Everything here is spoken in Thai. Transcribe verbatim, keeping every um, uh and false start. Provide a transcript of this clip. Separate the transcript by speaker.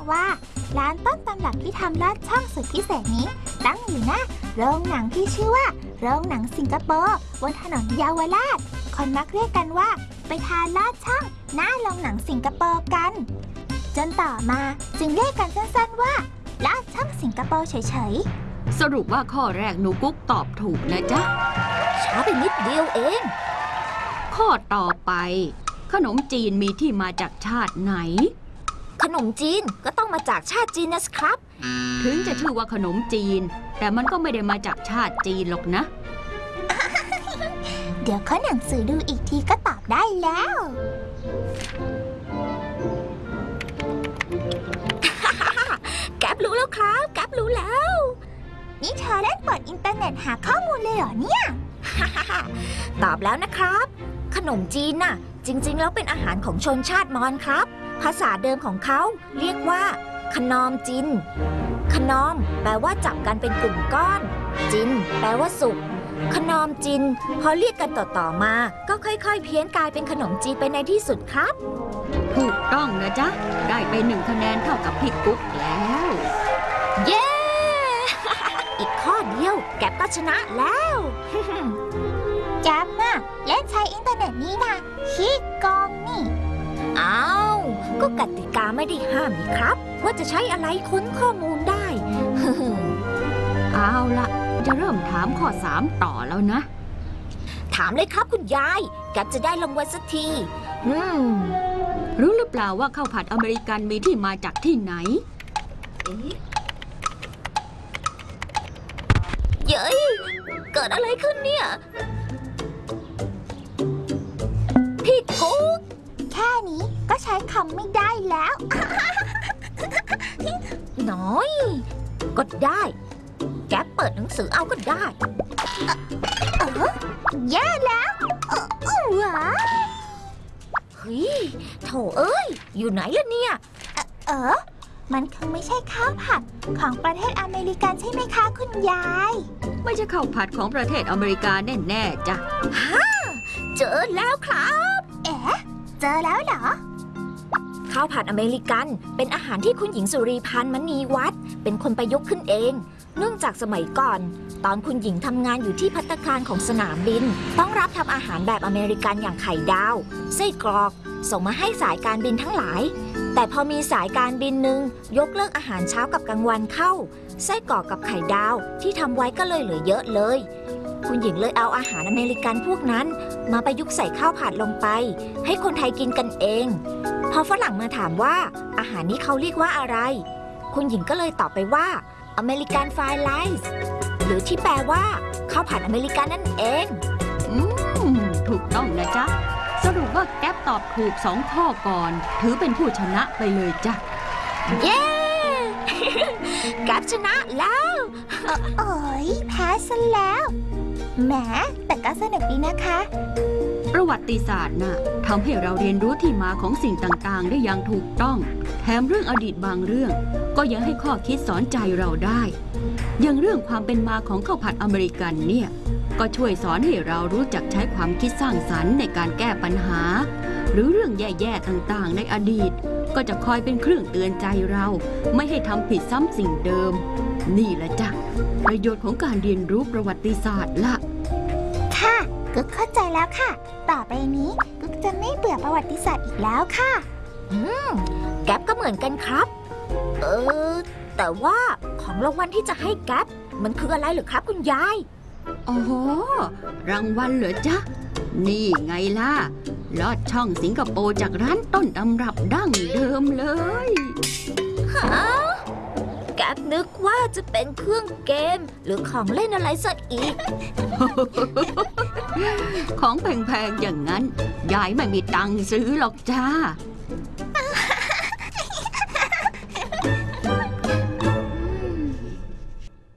Speaker 1: ว่าร้านต้นตำรับที่ทำลอดช่องสุดพิเศษนี้ตั้งอยู่หน้าโรงหนังที่ชื่อว่าโรงหนังสิงคโปร์บนถนนเยาวราชคนมักเรียกกันว่าไปทานลอดช่องหน้าโรงหนังสิงคโปร์กันจนต่อมาจึงเรียกกันสั้นๆว่าลอดช่องสิงคโปร์เฉยๆ
Speaker 2: สรุปว่าข้อแรกหนูกุ๊กตอบถูกนะจ๊ะ
Speaker 3: ช้าไปนิดเดียวเอง
Speaker 2: ข้อต่อไปขนมจีนมีที่มาจากชาติไหน
Speaker 3: ขนมจีนก็ต้องมาจากชาติจีนนะครับ
Speaker 2: ถึงจะชื่อว่าขนมจีนแต่มันก็ไม่ได้มาจากชาติจีนหรอกนะ
Speaker 1: เดี๋ยวเขาหนังสือดูอีกทีก็ตอบได้แล้ว
Speaker 3: แก๊ปรู้แล้วครับแก๊ปรู้แล้ว
Speaker 1: นี่เธอเล่นเปิดอินเทอร์เน็ตหาข้อมูลเลยเหรอเนี่ย
Speaker 3: ตอบแล้วนะครับขนมจีนน่ะจริงๆแล้วเป็นอาหารของชนชาติมอญครับภาษาเดิมของเขาเรียกว่าขนอมจินขนอมแปลว่าจับกันเป็นกลุ่มก้อนจินแปลว่าสุกขนอมจินพอเรียกกันต่อๆมาก็ค่อยๆเพี้ยนกลายเป็นขนมจีนไปในที่สุดครับ
Speaker 2: ถูกต้องนะจ๊ะได้ไปหนึ่งคะแนนเท่ากับพี่กุ๊กแล้ว
Speaker 3: เย้ อีกข้อเดียวแก๊ปก็ชนะแล้ว
Speaker 1: แก๊ปน่ะเล่นใช้อินเทอร์เน็ตนี้นะขี้โกงนี่
Speaker 3: อ้าวก็กติกาไม่ได้ห้ามนี่ครับว่าจะใช้อะไรค้นข้อมูลได้
Speaker 2: เอาละจะเริ่มถามข้อสามต่อแล้วนะ
Speaker 3: ถามเลยครับคุณยายแก๊ปจะได้รางวัลสักทีอืม
Speaker 2: รู้หรือเปล่าว่าข้าวผัดอเมริกันมีที่มาจากที่ไหน
Speaker 3: เอ๊ะเย้ยเกิดอะไรขึ้นเนี่ยพี่กุ๊ก
Speaker 1: แค่นี้ก็ใช้คำไม่ได้แล้ว
Speaker 3: น้อยก็ได้แก๊ปเปิดหนังสือเอาก็ได้
Speaker 1: เออแย่แล้วเออเออวะ
Speaker 3: เฮ้ยโถเอ้ยอยู่ไหนล่ะเนี่ย
Speaker 1: เออมันคงไม่ใช่ข้าวผัดของประเทศอเมริกันใช่ไหมคะคุณยาย
Speaker 2: ไม่ใช่ข้าวผัดของประเทศอเมริกาแน่ๆจ้ะ
Speaker 3: ฮ่าเจอแล้วครับ
Speaker 1: เอ๊ะเจอแล้วเหรอ
Speaker 3: ข้าวผัดอเมริกันเป็นอาหารที่คุณหญิงสุรีพันธ์มณีวัฒน์เป็นคนประยุกต์ขึ้นเองเนื่องจากสมัยก่อนตอนคุณหญิงทำงานอยู่ที่ภัตตาคารของสนามบินต้องรับทำอาหารแบบอเมริกันอย่างไข่ดาวไส้กรอกส่งมาให้สายการบินทั้งหลายแต่พอมีสายการบินหนึ่งยกเลิกอาหารเช้ากับกลางวันเข้าไส้กรอกกับไข่ดาวที่ทำไว้ก็เลยเหลือเยอะเลยคุณหญิงเลยเอาอาหารอเมริกันพวกนั้นมาประยุกต์ใส่ข้าวผัดลงไปให้คนไทยกินกันเองพอฝรั่งมาถามว่าอาหารนี้เขาเรียกว่าอะไรคุณหญิงก็เลยตอบไปว่าอเมริกันฟรายไรซ์หรือที่แปลว่าข้าวผัดอเมริกันนั่นเอง
Speaker 2: อืมถูกต้องนะจ๊ะสรุปว่าแก๊ปตอบถูกสองข้อก่อนถือเป็นผู้ชนะไปเลยจ้ะ
Speaker 3: เย้แก๊ปชนะแล้ว
Speaker 1: โอ้ยแพ้ซะแล้วแหมแต่ก็สนุกดีนะคะ
Speaker 2: ประวัติศาสตร์น่ะทำให้เราเรียนรู้ที่มาของสิ่งต่างๆได้อย่างถูกต้องแถมเรื่องอดีตบางเรื่องก็ยังให้ข้อคิดสอนใจเราได้อย่างเรื่องความเป็นมาของข้าวผัดอเมริกันเนี่ยก็ช่วยสอนให้เรารู้จักใช้ความคิดสร้างสรรค์ในการแก้ปัญหาหรือเรื่องแย่ๆต่างๆในอดีตก็จะคอยเป็นเครื่องเตือนใจเราไม่ให้ทำผิดซ้ำสิ่งเดิมนี่แหละจ้ะประโยชน์ของการเรียนรู้ประวัติศาสตร์ละ
Speaker 1: ค่ะกุ๊กเข้าใจแล้วค่ะต่อไปนี้กุ๊กจะไม่เบื่อประวัติศาสตร์อีกแล้วค่ะ
Speaker 3: อืมแก๊ปก็เหมือนกันครับเออแต่ว่าของรางวัลที่จะให้แก๊ปมันคืออะไรเหรอครับคุณยาย
Speaker 2: อ๋อรางวัลเหรอจ๊ะนี่ไงล่ะลอดช่องสิงคโปร์จากร้านต้นตำรับดั้งเดิมเลย
Speaker 3: ฮะแก๊ปนึกว่าจะเป็นเครื่องเกมหรือของเล่นอะไรซะอีก
Speaker 2: ของแพงๆอย่างนั้นยายไม่มีตังค์ซื้อหรอกจ้า